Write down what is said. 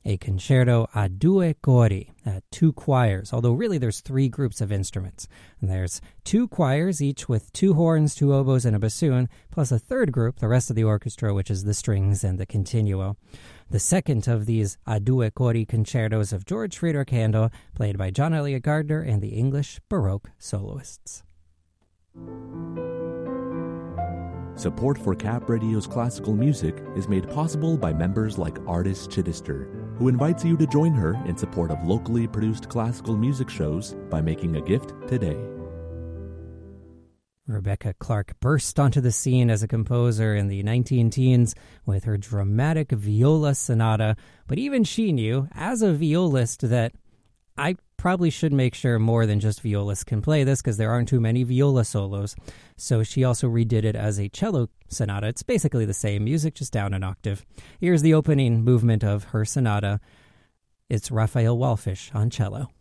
a concerto a due cori, two choirs, although really there's three groups of instruments. And there's two choirs, each with two horns, two oboes, and a bassoon, plus a third group, the rest of the orchestra, which is the strings and the continuo. The second of these a due cori concertos of George Friedrich Handel, played by John Eliot Gardner and the English Baroque soloists. Support for Cap Radio's classical music is made possible by members like Artis Chittister, who invites you to join her in support of locally produced classical music shows by making a gift today. Rebecca Clark burst onto the scene as a composer in the 19-teens with her dramatic viola sonata, but even she knew, as a violist, that I probably should make sure more than just violists can play this because there aren't too many viola solos. So she also redid it as a cello sonata. It's basically the same music, just down an octave. Here's the opening movement of her sonata. It's Raphael Wallfisch on cello.